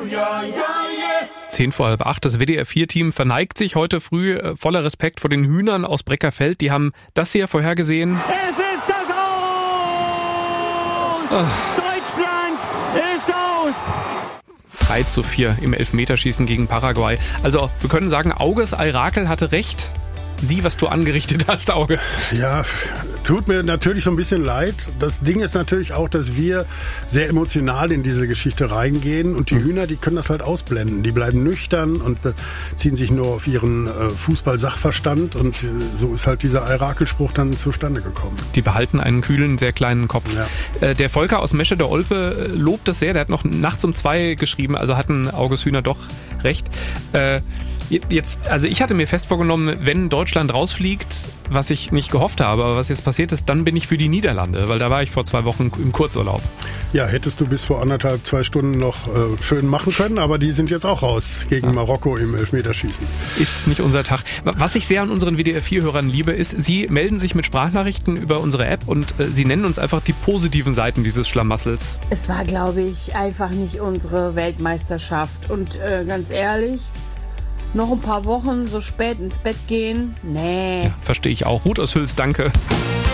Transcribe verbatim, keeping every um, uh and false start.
Zehn vor halb acht, das W D R vier Team verneigt sich heute früh äh, voller Respekt vor den Hühnern aus Breckerfeld. Die haben das hier vorhergesehen. Es ist das Aus! Oh. Deutschland ist aus! drei zu vier im Elfmeterschießen gegen Paraguay. Also wir können sagen, Auges Al-Rakel hatte recht. Sieh, was du angerichtet hast, Auge. Ja, tut mir natürlich so ein bisschen leid. Das Ding ist natürlich auch, dass wir sehr emotional in diese Geschichte reingehen und die mhm. Hühner, die können das halt ausblenden. Die bleiben nüchtern und beziehen sich nur auf ihren äh, Fußball-Sachverstand und äh, so ist halt dieser Al-Rakel-Spruch dann zustande gekommen. Die behalten einen kühlen, sehr kleinen Kopf. Ja. Äh, der Volker aus Mesche der Olpe äh, lobt das sehr. Der hat noch nachts um zwei geschrieben, also hatten Auges Hühner doch recht. Äh, Jetzt, also ich hatte mir fest vorgenommen, wenn Deutschland rausfliegt, was ich nicht gehofft habe, aber was jetzt passiert ist, dann bin ich für die Niederlande, weil da war ich vor zwei Wochen im Kurzurlaub. Ja, hättest du bis vor anderthalb, zwei Stunden noch äh, schön machen können, aber die sind jetzt auch raus gegen ja. Marokko im Elfmeterschießen. Ist nicht unser Tag. Was ich sehr an unseren W D R vier Hörern liebe, ist, sie melden sich mit Sprachnachrichten über unsere App und äh, sie nennen uns einfach die positiven Seiten dieses Schlamassels. Es war, glaube ich, einfach nicht unsere Weltmeisterschaft und äh, ganz ehrlich, noch ein paar Wochen so spät ins Bett gehen? Nee. Ja, verstehe ich auch. Ruth aus Hüls, danke.